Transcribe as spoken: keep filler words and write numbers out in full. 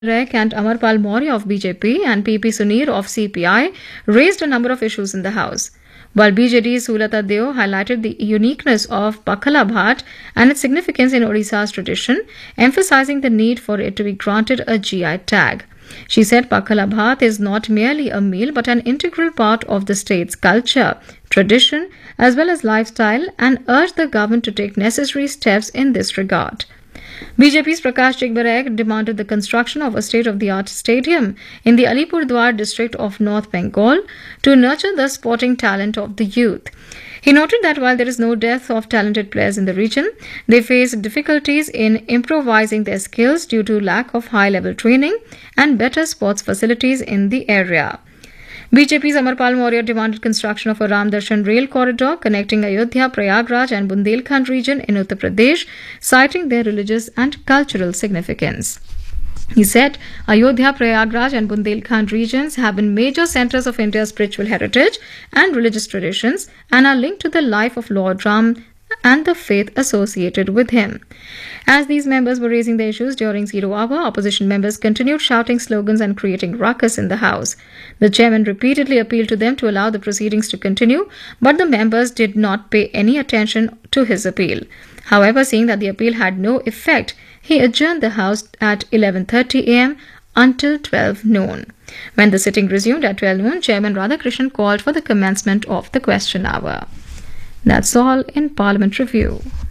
Rek and Amarpal Maurya of B J P and P P Sunir of C P I raised a number of issues in the House. While B J D's Sulata Deo highlighted the uniqueness of Pakhala Bhat and its significance in Odisha's tradition, emphasizing the need for it to be granted a G I tag. She said Pakhala Bhat is not merely a meal but an integral part of the state's culture, tradition, as well as lifestyle, and urged the government to take necessary steps in this regard. B J P's Prakash Jigbarek demanded the construction of a state-of-the-art stadium in the Alipurdwar district of North Bengal to nurture the sporting talent of the youth. He noted that while there is no dearth of talented players in the region, they face difficulties in improvising their skills due to lack of high-level training and better sports facilities in the area. B J P's Amarpal Maurya demanded construction of a Ram Darshan rail corridor connecting Ayodhya, Prayagraj and Bundelkhand region in Uttar Pradesh, citing their religious and cultural significance. He said Ayodhya, Prayagraj and Bundelkhand regions have been major centres of India's spiritual heritage and religious traditions and are linked to the life of Lord Ram and the faith associated with him. As these members were raising the issues during zero hour, opposition members continued shouting slogans and creating ruckus in the House. The chairman repeatedly appealed to them to allow the proceedings to continue, but the members did not pay any attention to his appeal. However, seeing that the appeal had no effect, he adjourned the House at eleven thirty a m until twelve noon. When the sitting resumed at twelve noon, Chairman Radhakrishnan called for the commencement of the question hour. That's all in Parliament Review.